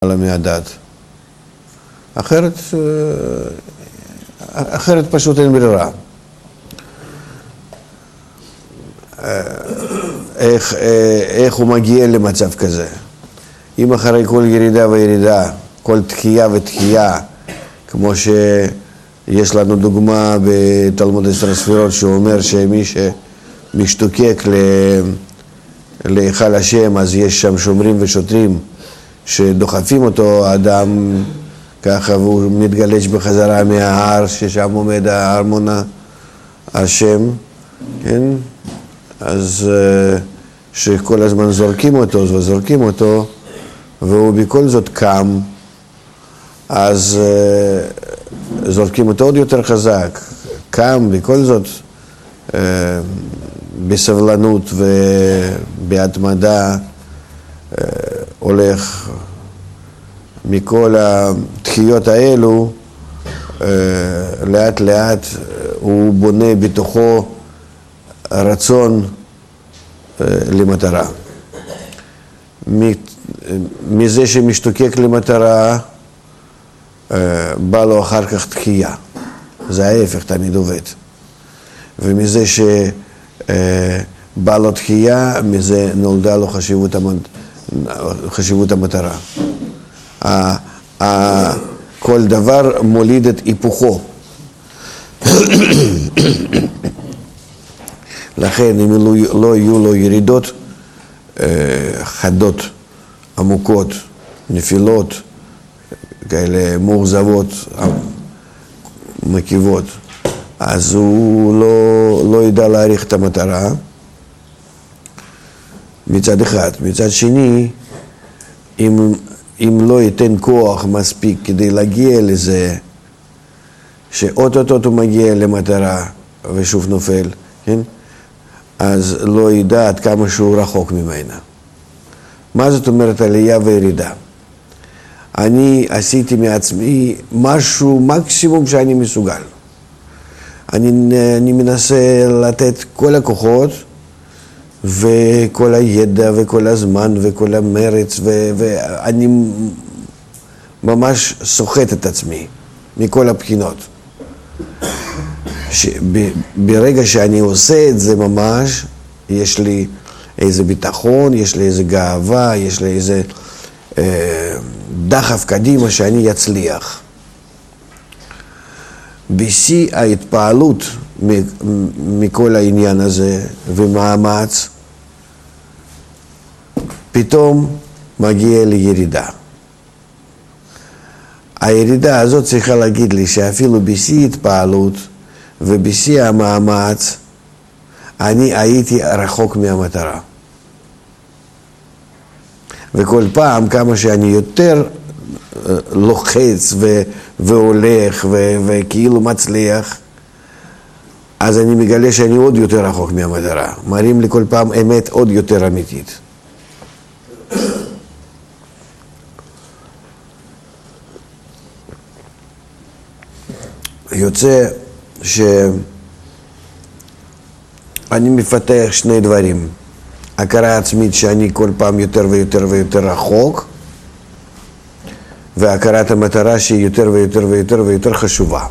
מהדת. אחרת פשוט אין ברירה. איך הוא מגיע למצב כזה? אם אחרי כל ירידה וירידה, כל תחייה ותחייה, כמו שיש לנו דוגמה בתלמוד 10 ספירות, שהוא אומר שמי שמשתוקק להיכל השם, אז יש שם שומרים ושוטרים שדוחפים אותו, האדם ככה, והוא מתגלש בחזרה מההר, ששם עומד הארמון השם, כן? אז שכל הזמן זורקים אותו, והוא בכל זאת קם, אז זורקים אותו עוד יותר חזק, קם בכל זאת בסבלנות ובהתמדה, הולך מכל התחיות האלו, לאט לאט הוא בונה בתוכו רצון למטרה. מזה שמשתוקק למטרה, בא לו אחר כך תחייה. זה ההפך, תמיד עובד. ומזה שבא לו תחייה, מזה נולדה לו חשיבות המטרה. כל דבר מוליד את היפוכו. לכן אם לא יהיו לו ירידות חדות, עמוקות, נפילות, כאלה מאוכזבות, מקיבות, אז הוא לא ידע להעריך את המטרה מצד אחד. מצד שני, אם לא ייתן כוח מספיק כדי להגיע לזה, שאוטוטוט הוא מגיע למטרה ושוב נופל, כן? אז לא ידע עד כמה שהוא רחוק ממנה. מה זאת אומרת עלייה וירידה? אני עשיתי מעצמי משהו מקסימום שאני מסוגל. אני מנסה לתת כל הכוחות וכל הידע וכל הזמן וכל המרץ, ואני ממש סוחט את עצמי מכל הבחינות. ברגע שאני עושה את זה ממש, יש לי איזה ביטחון, יש לי איזה גאווה, יש לי איזה דחף קדימה שאני אצליח. בשיא ההתפעלות מכל העניין הזה ומאמץ, פתאום מגיע לירידה. הירידה הזאת צריכה להגיד לי שאפילו בשיא התפעלות ובשיא המאמץ, אני הייתי רחוק מהמטרה. וכל פעם כמה שאני יותר לוחץ והולך וכאילו מצליח, אז אני מגלה שאני עוד יותר רחוק מהמטרה. מראים לי כל פעם אמת עוד יותר אמיתית. יוצא שאני מפתח שני דברים. הכרה עצמית שאני כל פעם יותר ויותר ויותר רחוק, והכרת המטרה שהיא יותר ויותר ויותר ויותר חשובה.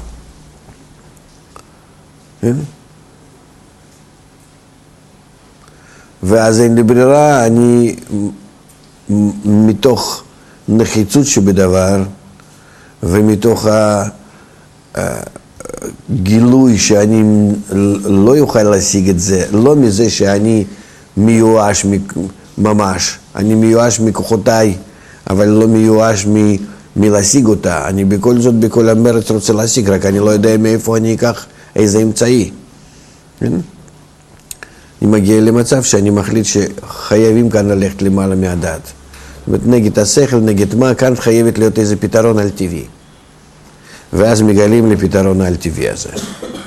ואז אין לי ברירה, אני מתוך נחיצות שבדבר, ומתוך הגילוי שאני לא יוכל להשיג את זה, לא מזה שאני מיואש ממש, אני מיואש מכוחותיי, אבל לא מיואש מלהשיג אותה. אני בכל זאת, בכל המרץ רוצה להשיג, רק אני לא יודע מאיפה אני אקח איזה אמצעי. אני מגיע למצב שאני מחליט שחייבים כאן ללכת למעלה מהדעת. זאת אומרת, נגד השכל, נגד מה, כאן חייבת להיות איזה פתרון על טבעי. ואז מגלים לפתרון על טבעי הזה.